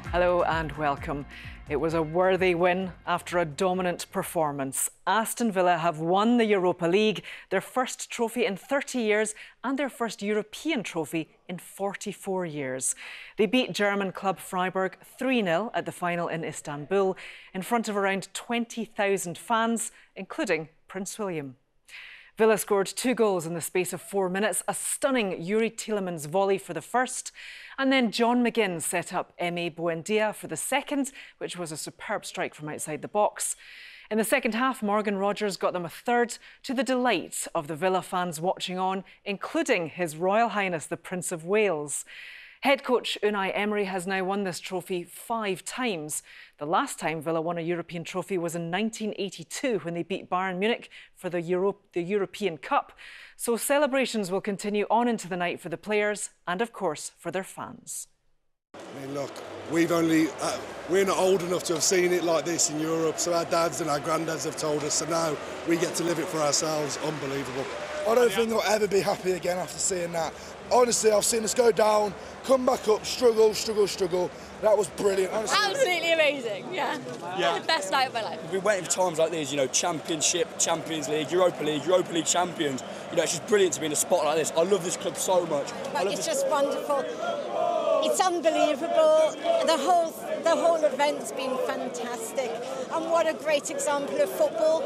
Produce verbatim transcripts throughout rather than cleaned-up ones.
Hello and welcome. It was a worthy win after a dominant performance. Aston Villa have won the Europa League, their first trophy in thirty years and their first European trophy in forty-four years. They beat German club Freiburg three nil at the final in Istanbul in front of around twenty thousand fans, including Prince William. Villa scored two goals in the space of four minutes, a stunning Yuri Tielemans volley for the first, and then John McGinn set up Emi Buendia for the second, which was a superb strike from outside the box. In the second half, Morgan Rogers got them a third, to the delight of the Villa fans watching on, including His Royal Highness the Prince of Wales. Head coach Unai Emery has now won this trophy five times. The last time Villa won a European trophy was in nineteen eighty-two when they beat Bayern Munich for the, Euro the European Cup. So celebrations will continue on into the night for the players and, of course, for their fans. I mean, look, we've only, uh, we're not old enough to have seen it like this in Europe, so our dads and our granddads have told us, so now we get to live it for ourselves. Unbelievable. I don't think I'll ever be happy again after seeing that. Honestly, I've seen us go down, come back up, struggle, struggle, struggle. That was brilliant, honestly. Absolutely amazing, yeah. yeah. The best night of my life. We've been waiting for times like these, you know, Championship, Champions League, Europa League, Europa League champions. You know, it's just brilliant to be in a spot like this. I love this club so much. I love it's this... just wonderful. It's unbelievable. The whole the whole event's been fantastic. And what a great example of football.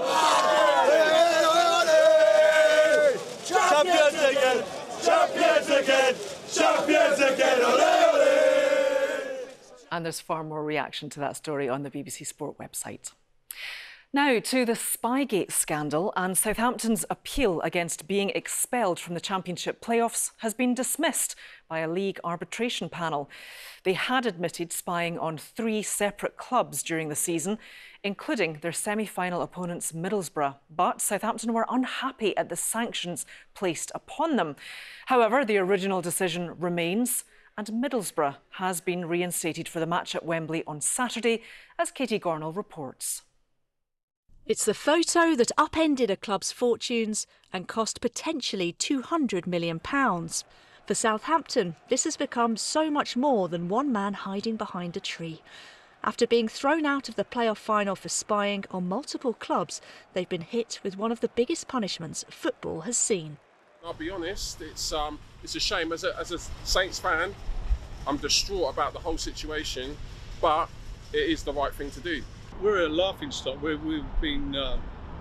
Champions again! Champions again! Champions again! Ole, ole. And there's far more reaction to that story on the B B C Sport website. Now to the Spygate scandal, and Southampton's appeal against being expelled from the Championship playoffs has been dismissed by a league arbitration panel. They had admitted spying on three separate clubs during the season, including their semi-final opponents Middlesbrough, but Southampton were unhappy at the sanctions placed upon them. However, the original decision remains, and Middlesbrough has been reinstated for the match at Wembley on Saturday, as Katie Gornall reports. It's the photo that upended a club's fortunes and cost potentially two hundred million pounds. For Southampton, this has become so much more than one man hiding behind a tree. After being thrown out of the playoff final for spying on multiple clubs, they've been hit with one of the biggest punishments football has seen. I'll be honest, it's um, it's a shame. As a, as a Saints fan, I'm distraught about the whole situation, but it is the right thing to do. We're a laughing stock. We're, we've been uh,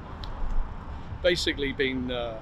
basically been uh,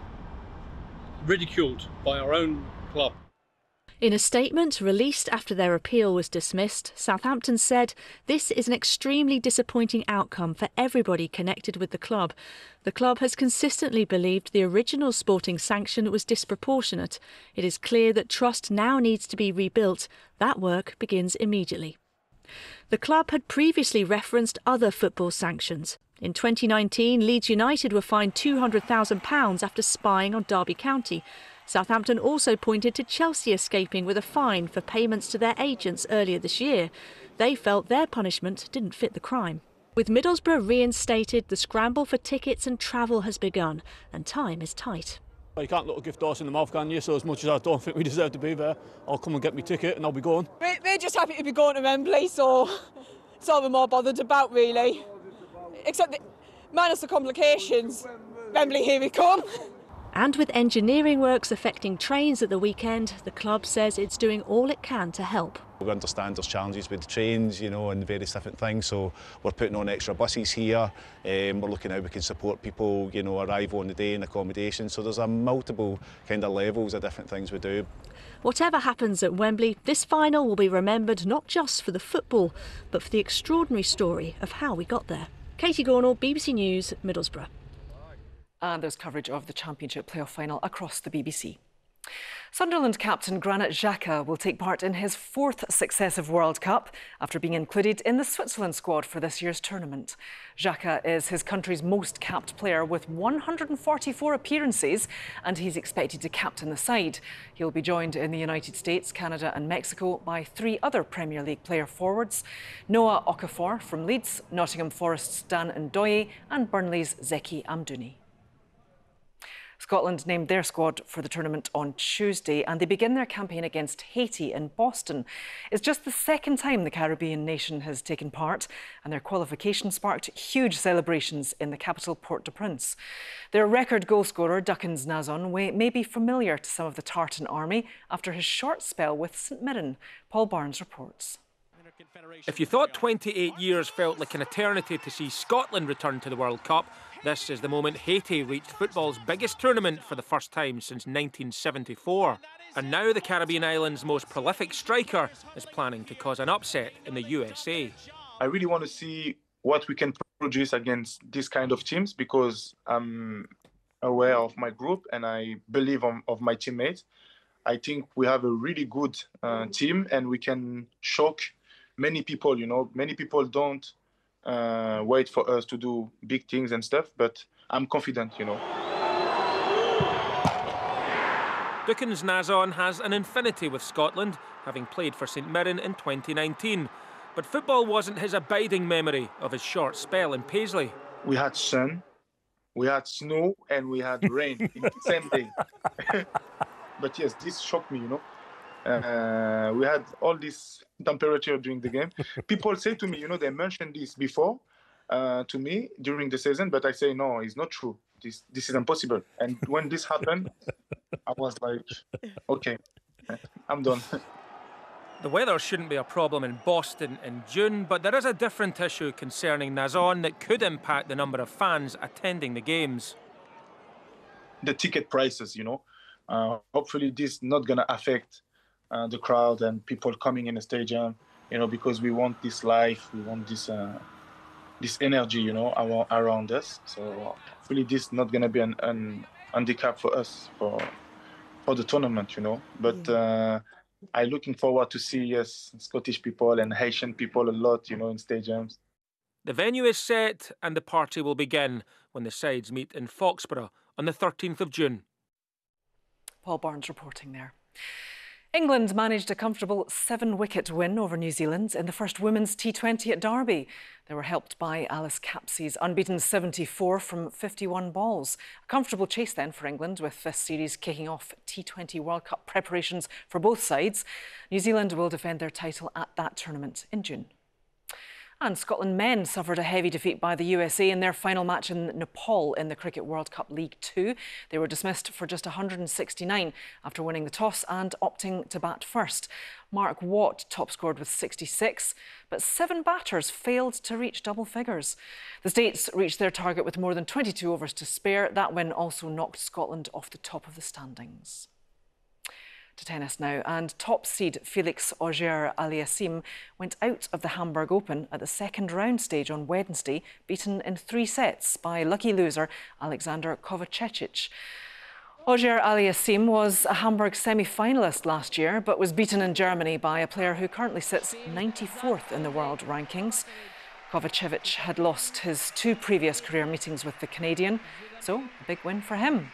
ridiculed by our own club. In a statement released after their appeal was dismissed, Southampton said this is an extremely disappointing outcome for everybody connected with the club. The club has consistently believed the original sporting sanction was disproportionate. It is clear that trust now needs to be rebuilt. That work begins immediately. The club had previously referenced other football sanctions. In twenty nineteen, Leeds United were fined two hundred thousand pounds after spying on Derby County. Southampton also pointed to Chelsea escaping with a fine for payments to their agents earlier this year. They felt their punishment didn't fit the crime. With Middlesbrough reinstated, the scramble for tickets and travel has begun, and time is tight. You can't look a gift horse in the mouth, can you? So as much as I don't think we deserve to be there, I'll come and get my ticket and I'll be going. We're, we're just happy to be going to Wembley, so it's all we're more bothered about, really. Except that, minus the complications, Wembley, here we come. And with engineering works affecting trains at the weekend, the club says it's doing all it can to help. We understand there's challenges with the trains, you know, and various different things, so we're putting on extra buses here. Um, we're looking how we can support people, you know, arrive on the day in accommodation. So there's a multiple kind of levels of different things we do. Whatever happens at Wembley, this final will be remembered not just for the football, but for the extraordinary story of how we got there. Katie Gornall, B B C News, Middlesbrough. And there's coverage of the Championship playoff final across the B B C. Sunderland captain Granit Xhaka will take part in his fourth successive World Cup after being included in the Switzerland squad for this year's tournament. Xhaka is his country's most capped player with one hundred forty-four appearances, and he's expected to captain the side. He'll be joined in the United States, Canada and Mexico by three other Premier League player forwards: Noah Okafor from Leeds, Nottingham Forest's Dan Ndoye and Burnley's Zeki Amdouni. Scotland named their squad for the tournament on Tuesday, and they begin their campaign against Haiti in Boston. It's just the second time the Caribbean nation has taken part, and their qualification sparked huge celebrations in the capital, Port-au-Prince. Their record goalscorer, Dukans Nazon, may be familiar to some of the Tartan Army after his short spell with St Mirren. Paul Barnes reports. If you thought twenty-eight years felt like an eternity to see Scotland return to the World Cup, this is the moment Haiti reached football's biggest tournament for the first time since nineteen seventy-four. And now the Caribbean islands' most prolific striker is planning to cause an upset in the U S A. I really want to see what we can produce against this kind of teams, because I'm aware of my group and I believe on, of my teammates. I think we have a really good uh, team, and we can shock many people. You know, many people don't uh, wait for us to do big things and stuff, but I'm confident, you know. Dukans Nazon has an infinity with Scotland, having played for St Mirren in twenty nineteen. But football wasn't his abiding memory of his short spell in Paisley. We had sun, we had snow, and we had rain in the same day. But yes, this shocked me, you know. Uh, we had all this temperature during the game. People say to me, you know, they mentioned this before uh, to me during the season, but I say, no, it's not true. This this is impossible. And when this happened, I was like, okay, I'm done. The weather shouldn't be a problem in Boston in June, but there is a different issue concerning Nazon that could impact the number of fans attending the games. The ticket prices, you know. Uh, hopefully this is not going to affect uh, the crowd and people coming in the stadium, you know, because we want this life, we want this uh, this energy, you know, around, around us. So hopefully this is not going to be an, an handicap for us for for the tournament, you know. But uh, I'm looking forward to see, yes, Scottish people and Haitian people a lot, you know, in stadiums. The venue is set and the party will begin when the sides meet in Foxborough on the thirteenth of June. Paul Barnes reporting there. England managed a comfortable seven-wicket win over New Zealand in the first women's T twenty at Derby. They were helped by Alice Capsey's unbeaten seventy-four from fifty-one balls. A comfortable chase then for England, with this series kicking off T twenty World Cup preparations for both sides. New Zealand will defend their title at that tournament in June. And Scotland men suffered a heavy defeat by the U S A in their final match in Nepal in the Cricket World Cup League Two. They were dismissed for just one hundred sixty-nine after winning the toss and opting to bat first. Mark Watt top scored with sixty-six, but seven batters failed to reach double figures. The States reached their target with more than twenty-two overs to spare. That win also knocked Scotland off the top of the standings. To tennis now, and top seed Felix Auger-Aliassime went out of the Hamburg Open at the second round stage on Wednesday, beaten in three sets by lucky loser Alexander Kovacevic. Auger-Aliassime was a Hamburg semi-finalist last year, but was beaten in Germany by a player who currently sits ninety-fourth in the world rankings. Kovacevic had lost his two previous career meetings with the Canadian, so a big win for him.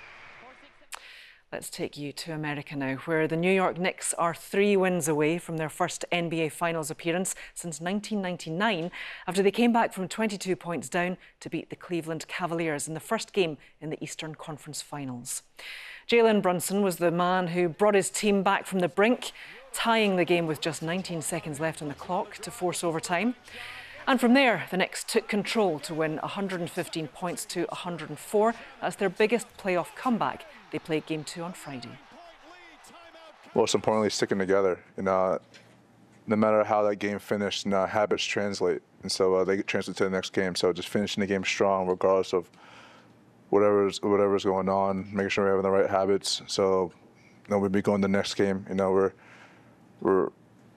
Let's take you to America now, where the New York Knicks are three wins away from their first N B A Finals appearance since nineteen ninety-nine, after they came back from twenty-two points down to beat the Cleveland Cavaliers in the first game in the Eastern Conference Finals. Jalen Brunson was the man who brought his team back from the brink, tying the game with just nineteen seconds left on the clock to force overtime. And from there, the Knicks took control to win one hundred fifteen points to one hundred four. That's their biggest playoff comeback. They played game two on Friday. Most importantly, sticking together. You know, no matter how that game finished, you know, habits translate. And so uh, they translate to the next game. So just finishing the game strong, regardless of whatever's, whatever's going on, making sure we're having the right habits. So, you know, we'll be going to the next game. You know, we're, we're,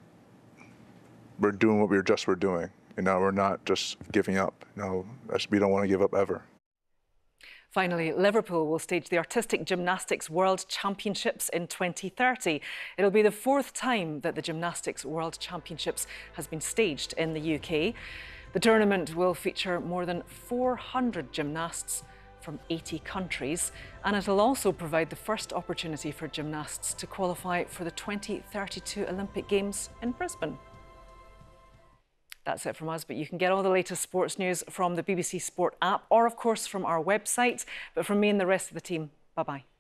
we're doing what we were just were doing. You know, we're not just giving up. You know, we don't want to give up ever. Finally, Liverpool will stage the Artistic Gymnastics World Championships in twenty thirty. It'll be the fourth time that the Gymnastics World Championships has been staged in the U K. The tournament will feature more than four hundred gymnasts from eighty countries, and it'll also provide the first opportunity for gymnasts to qualify for the twenty thirty-two Olympic Games in Brisbane. That's it from us, but you can get all the latest sports news from the B B C Sport app or, of course, from our website. But from me and the rest of the team, Bye-bye.